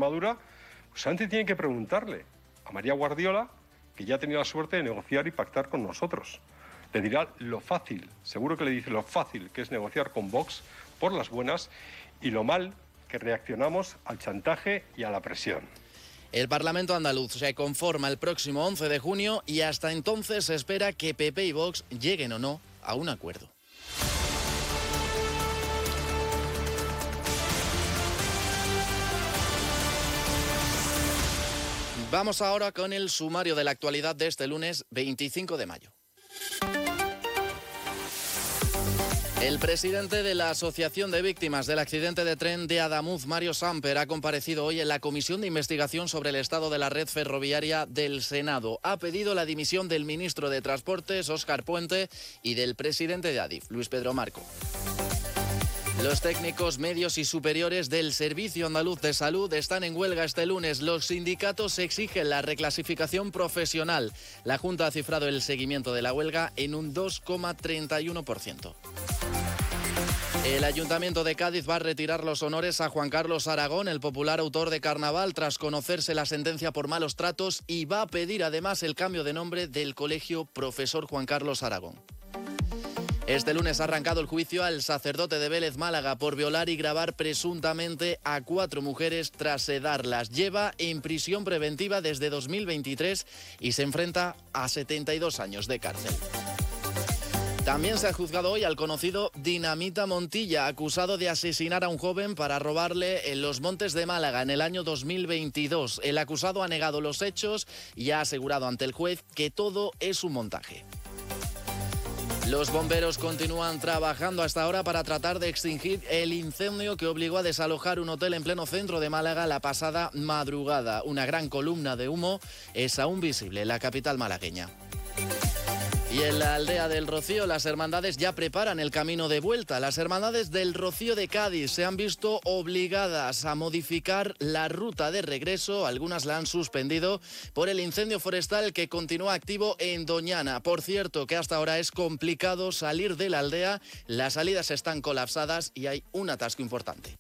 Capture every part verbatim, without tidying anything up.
Extremadura, pues solamente tienen que preguntarle a María Guardiola, que ya ha tenido la suerte de negociar y pactar con nosotros. Le dirá lo fácil, seguro que le dice lo fácil que es negociar con Vox por las buenas y lo mal que reaccionamos al chantaje y a la presión. El Parlamento andaluz se conforma el próximo once de junio y hasta entonces se espera que P P y Vox lleguen o no a un acuerdo. Vamos ahora con el sumario de la actualidad de este lunes veinticinco de mayo. El presidente de la Asociación de Víctimas del Accidente de Tren de Adamuz, Mario Samper, ha comparecido hoy en la Comisión de Investigación sobre el Estado de la Red Ferroviaria del Senado. Ha pedido la dimisión del ministro de Transportes, Óscar Puente, y del presidente de Adif, Luis Pedro Marco. Los técnicos medios y superiores del Servicio Andaluz de Salud están en huelga este lunes. Los sindicatos exigen la reclasificación profesional. La Junta ha cifrado el seguimiento de la huelga en un dos coma treinta y uno por ciento. El Ayuntamiento de Cádiz va a retirar los honores a Juan Carlos Aragón, el popular autor de Carnaval, tras conocerse la sentencia por malos tratos, y va a pedir además el cambio de nombre del colegio Profesor Juan Carlos Aragón. Este lunes ha arrancado el juicio al sacerdote de Vélez, Málaga, por violar y grabar presuntamente a cuatro mujeres tras sedarlas. Lleva en prisión preventiva desde dos mil veintitrés y se enfrenta a setenta y dos años de cárcel. También se ha juzgado hoy al conocido Dinamita Montilla, acusado de asesinar a un joven para robarle en los Montes de Málaga en el año dos mil veintidós. El acusado ha negado los hechos y ha asegurado ante el juez que todo es un montaje. Los bomberos continúan trabajando hasta ahora para tratar de extinguir el incendio que obligó a desalojar un hotel en pleno centro de Málaga la pasada madrugada. Una gran columna de humo es aún visible en la capital malagueña. Y en la aldea del Rocío, las hermandades ya preparan el camino de vuelta. Las hermandades del Rocío de Cádiz se han visto obligadas a modificar la ruta de regreso. Algunas la han suspendido por el incendio forestal que continúa activo en Doñana. Por cierto, que hasta ahora es complicado salir de la aldea. Las salidas están colapsadas y hay un atasco importante.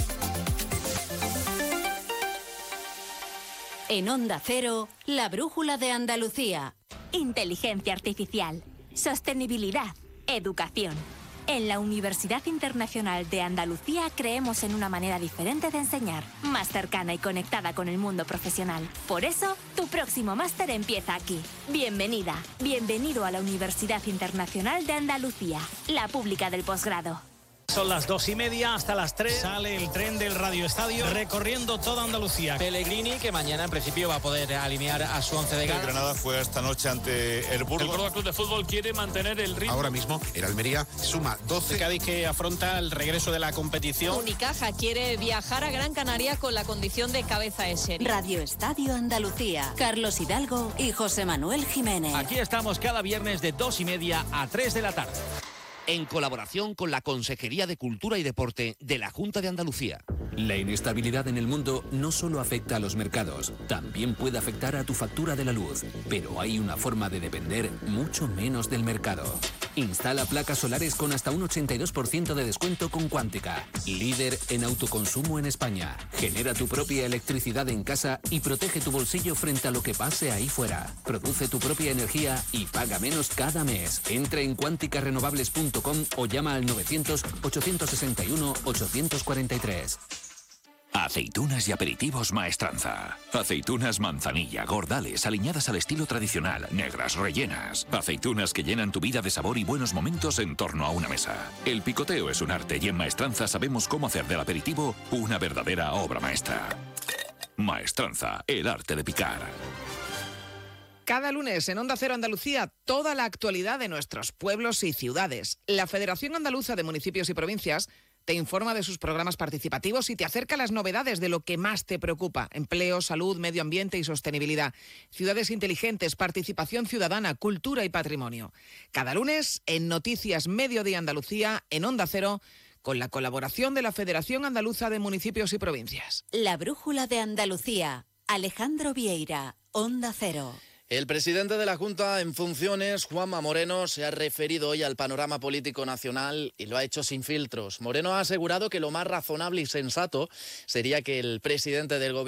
En Onda Cero, la brújula de Andalucía. Inteligencia artificial, sostenibilidad, educación. En la Universidad Internacional de Andalucía creemos en una manera diferente de enseñar, más cercana y conectada con el mundo profesional. Por eso, tu próximo máster empieza aquí. Bienvenida, bienvenido a la Universidad Internacional de Andalucía, la pública del posgrado. Son las dos y media, hasta las tres sale el tren del Radio Estadio recorriendo toda Andalucía. Pellegrini, que mañana en principio va a poder alinear a su once de gala. El Granada fue esta noche ante el Burgos. El Córdoba Club de Fútbol quiere mantener el ritmo. Ahora mismo el Almería suma doce. El Cádiz, que afronta el regreso de la competición. Unicaja quiere viajar a Gran Canaria con la condición de cabeza de serie. Radio Estadio Andalucía. Carlos Hidalgo y José Manuel Jiménez. Aquí estamos cada viernes de dos y media a tres de la tarde. En colaboración con la Consejería de Cultura y Deporte de la Junta de Andalucía. La inestabilidad en el mundo no solo afecta a los mercados, también puede afectar a tu factura de la luz. Pero hay una forma de depender mucho menos del mercado. Instala placas solares con hasta un ochenta y dos por ciento de descuento con Cuántica, líder en autoconsumo en España. Genera tu propia electricidad en casa y protege tu bolsillo frente a lo que pase ahí fuera. Produce tu propia energía y paga menos cada mes. Entra en cuántica renovables punto com o llama al novecientos, ochocientos sesenta y uno, ochocientos cuarenta y tres. Aceitunas y aperitivos Maestranza. Aceitunas manzanilla, gordales, aliñadas al estilo tradicional, negras, rellenas. Aceitunas que llenan tu vida de sabor y buenos momentos en torno a una mesa. El picoteo es un arte y en Maestranza sabemos cómo hacer del aperitivo una verdadera obra maestra. Maestranza, el arte de picar. Cada lunes en Onda Cero Andalucía, toda la actualidad de nuestros pueblos y ciudades. La Federación Andaluza de Municipios y Provincias te informa de sus programas participativos y te acerca las novedades de lo que más te preocupa: empleo, salud, medio ambiente y sostenibilidad, ciudades inteligentes, participación ciudadana, cultura y patrimonio. Cada lunes en Noticias Mediodía Andalucía, en Onda Cero, con la colaboración de la Federación Andaluza de Municipios y Provincias. La brújula de Andalucía. Alejandro Vieira, Onda Cero. El presidente de la Junta en funciones, Juanma Moreno, se ha referido hoy al panorama político nacional y lo ha hecho sin filtros. Moreno ha asegurado que lo más razonable y sensato sería que el presidente del gobierno